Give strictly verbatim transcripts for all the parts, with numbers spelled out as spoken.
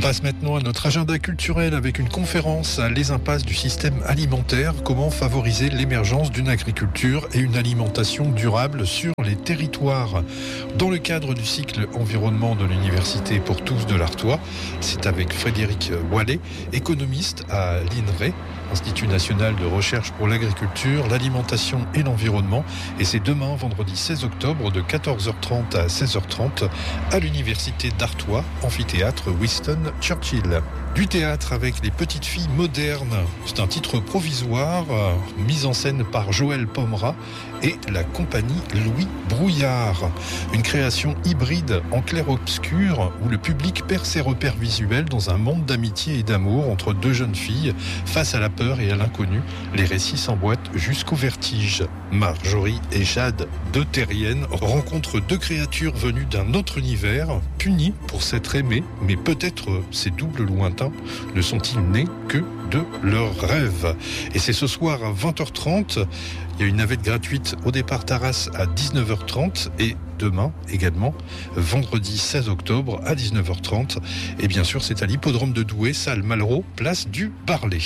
passe maintenant à notre agenda culturel avec une conférence à Les impasses du système alimentaire. Comment favoriser l'émergence d'une agriculture et une alimentation durable sur les territoires. Dans le cadre du cycle environnement de l'Université pour tous de l'Artois, c'est avec Frédéric Wallet, économiste à l'I N R A E, Institut national de recherche pour l'agriculture, l'alimentation et l'environnement. Et c'est demain, vendredi seize octobre, de quatorze heures trente à seize heures trente, à l'Université d'Artois, amphithéâtre Winston Churchill. Du théâtre avec les petites filles modernes. C'est un titre provisoire, euh, mise en scène par Joël Pomera et la compagnie Louis Brouillard. Une création hybride en clair-obscur où le public perd ses repères visuels dans un monde d'amitié et d'amour entre deux jeunes filles face à la peur et à l'inconnu. Les récits s'emboîtent jusqu'au vertige. Marjorie et Jade, deux terriennes, rencontrent deux créatures venues d'un autre univers, punies pour s'être aimées, mais peut-être ces doubles lointains ne sont-ils nés que de leurs rêves. Et c'est ce soir à vingt heures trente. Il y a une navette gratuite au départ Tarasses à dix-neuf heures trente et demain également, vendredi seize octobre à dix-neuf heures trente. Et bien sûr, c'est à l'hippodrome de Douai, salle Malraux, place du Barlet.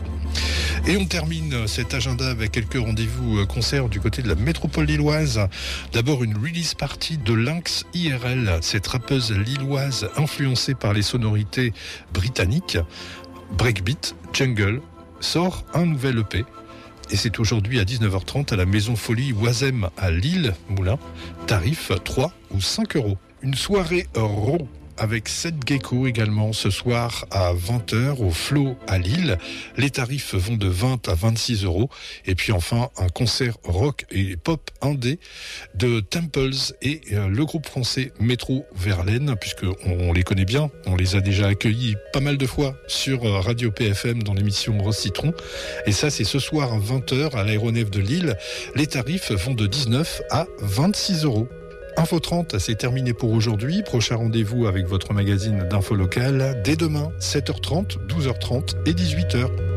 Et on termine cet agenda avec quelques rendez-vous concerts du côté de la métropole lilloise. D'abord une release party de Lynx I R L, cette rappeuse lilloise influencée par les sonorités britanniques. Breakbeat Jungle sort un nouvel E P. Et c'est aujourd'hui à dix-neuf heures trente à la Maison Folie Oisem à Lille-Moulin. Tarif trois ou cinq euros. Une soirée raw avec Seth Gecko également ce soir à vingt heures au Flow à Lille. Les tarifs vont de vingt à vingt-six euros. Et puis enfin, un concert rock et pop indé de Temples et le groupe français Métro Verlaine, puisqu'on on les connaît bien, on les a déjà accueillis pas mal de fois sur Radio P F M dans l'émission Rose Citron. Et ça, c'est ce soir à vingt heures à l'aéronef de Lille. Les tarifs vont de dix-neuf à vingt-six euros. Info trente, c'est terminé pour aujourd'hui. Prochain rendez-vous avec votre magazine d'info locale dès demain, sept heures trente, douze heures trente et dix-huit heures.